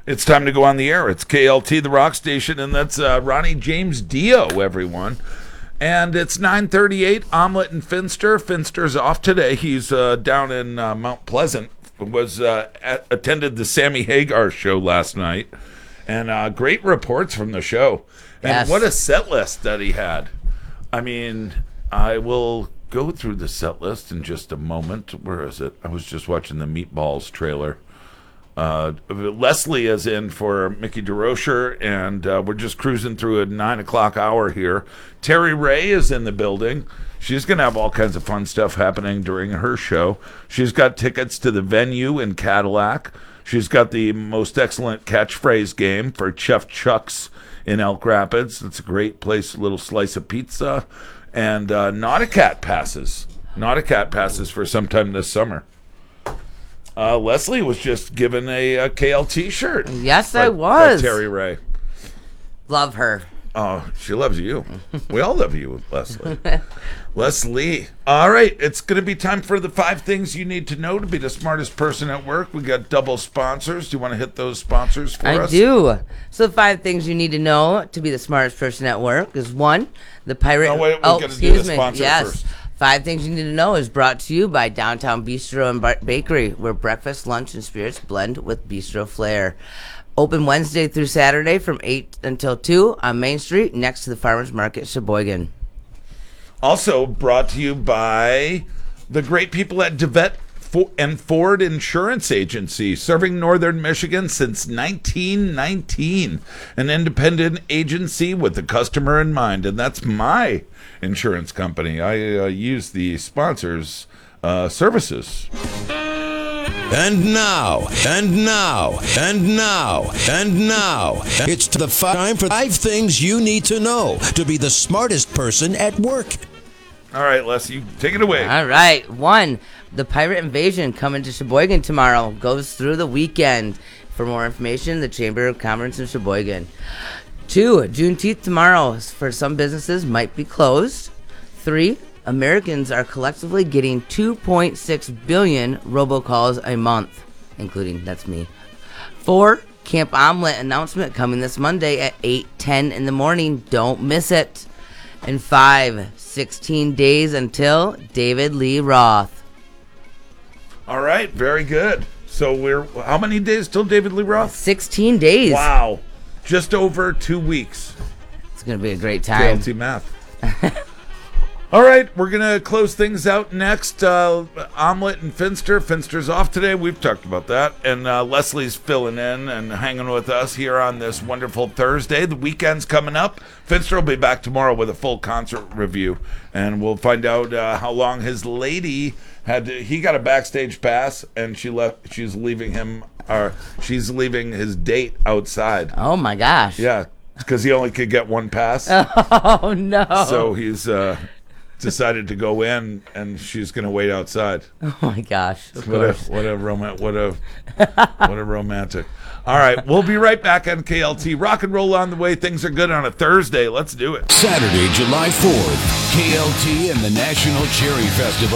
It's time to go on the air. It's KLT, the rock station, and that's Ronnie James Dio, everyone. And it's 9:38, Omelette and Finster. Finster's off today. He's down in Mount Pleasant. Attended the Sammy Hagar show last night. And great reports from the show. And Yes. what a set list that he had. I mean, I will go through the set list in just a moment. Where is it? I was just watching the Meatballs trailer. Leslie is in for Mickey DeRocher, and we're just cruising through a 9 o'clock hour here. Terry Ray is in the building. She's going to have all kinds of fun stuff happening during her show. She's got tickets to the Venue in Cadillac. She's got the most excellent catchphrase game for Chef Chuck's in Elk Rapids. It's a great place, a little slice of pizza. And Not a Cat passes. Not a Cat passes for sometime this summer. Leslie was just given a KLT shirt. Yes, I was. By Terry Ray. Love her. Oh, she loves you. We all love you, Leslie. Leslie. All right, it's going to be time for the 5 things you need to know to be the smartest person at work. We got double sponsors. Do you want to hit those sponsors for us? I do. So the 5 things you need to know to be the smartest person at work is 1, the pirate. No, wait, we got to do the sponsor first. 5 things you need to know is brought to you by Downtown Bistro and Bakery, where breakfast, lunch, and spirits blend with bistro flair. Open Wednesday through Saturday from 8 until 2 on Main Street next to the Farmers Market, Sheboygan. Also brought to you by the great people at DeVette and Ford Insurance Agency, serving Northern Michigan since 1919. An independent agency with the customer in mind, and that's my insurance company. I use the sponsors' services. And now, it's the time for 5 things you need to know to be the smartest person at work. All right, Les, you take it away. All right. 1, the Pirate Invasion coming to Sheboygan tomorrow. Goes through the weekend. For more information, the Chamber of Commerce in Sheboygan. 2, Juneteenth tomorrow for some businesses might be closed. 3, Americans are collectively getting 2.6 billion robocalls a month, including, that's me. 4, Camp Omelette announcement coming this Monday at 8:10 in the morning. Don't miss it. And 5, 16 days until David Lee Roth. All right, very good. So how many days till David Lee Roth? 16 days. Wow. Just over 2 weeks. It's going to be a great time. KLT math. All right, we're going to close things out next. Omelette and Finster. Finster's off today. We've talked about that. And Leslie's filling in and hanging with us here on this wonderful Thursday. The weekend's coming up. Finster will be back tomorrow with a full concert review. And we'll find out how long his lady he got a backstage pass, and she's leaving his date outside. Oh, my gosh. Yeah, because he only could get one pass. Oh, no. So he's decided to go in, and she's going to wait outside. Oh, my gosh. What a romantic. All right, we'll be right back on KLT. Rock and roll on the way. Things are good on a Thursday. Let's do it. Saturday, July 4th, KLT and the National Cherry Festival